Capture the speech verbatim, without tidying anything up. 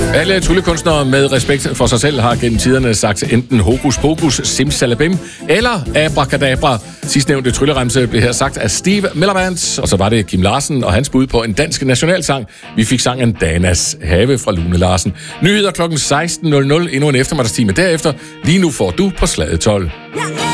Alle tryllekunstnere med respekt for sig selv har gennem tiderne sagt enten hokus pokus, simsalabim eller abracadabra. Sidstnævnte trylleremse blev her sagt af Steve Millermans, og så var det Kim Larsen og hans bud på en dansk nationalsang. Vi fik sangen Danas Have fra Lune Larsen. Nyheder klokken seksten nul nul, endnu en eftermiddagstime derefter. Lige nu får du på Slaget tolv.